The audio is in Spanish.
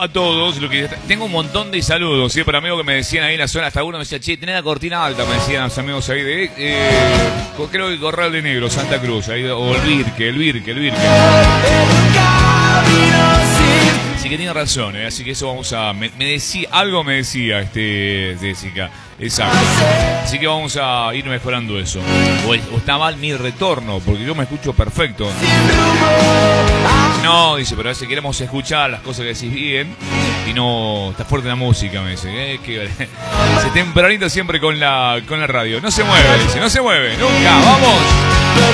a todos. Tengo un montón de saludos, ¿sí? Para amigos que me decían ahí en la zona, hasta uno me decía, che, tenés la cortina alta, me decían los amigos ahí de, creo que Corral de Negro, Santa Cruz, ahí, o el Virque. Así que tiene razón, así que eso vamos a... Me decía Jessica, exacto. Así que vamos a ir mejorando eso. O está mal mi retorno, porque yo me escucho perfecto. No, dice, pero a veces queremos escuchar las cosas que decís bien y no... Está fuerte la música, me dice. Se tempranito siempre con la radio. No se mueve, dice, no se mueve, nunca, vamos.